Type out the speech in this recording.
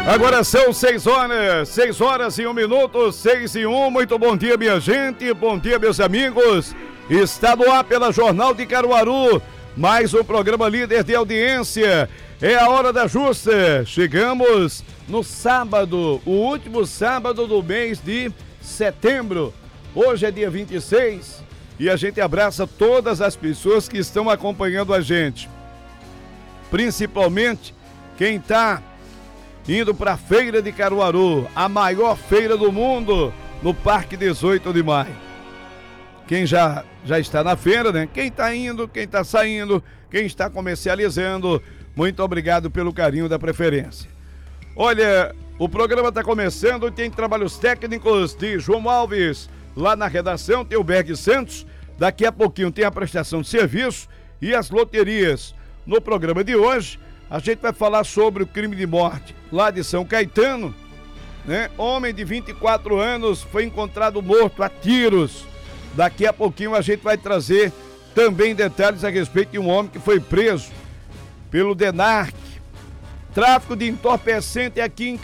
Agora são 6 horas e 1 minuto, 6 e 1. Muito bom dia, minha gente, bom dia, meus amigos. Está no ar pela Jornal de Caruaru, mais um programa líder de audiência. É a hora da justa. Chegamos no sábado, o último sábado do mês de setembro. Hoje é dia 26 e a gente abraça todas as pessoas que estão acompanhando a gente. Principalmente quem está indo para a Feira de Caruaru, a maior feira do mundo, no Parque 18 de Maio. Quem já está na feira, né? Quem está indo, quem está saindo, quem está comercializando, muito obrigado pelo carinho da preferência. Olha, o programa está começando, tem trabalhos técnicos de João Alves, lá na redação, tem o Berg Santos, daqui a pouquinho tem a prestação de serviço e as loterias. No programa de hoje, a gente vai falar sobre o crime de morte lá de São Caetano, né? Homem de 24 anos foi encontrado morto a tiros. Daqui a pouquinho a gente vai trazer também detalhes a respeito de um homem que foi preso pelo DENARC. Tráfico de entorpecente aqui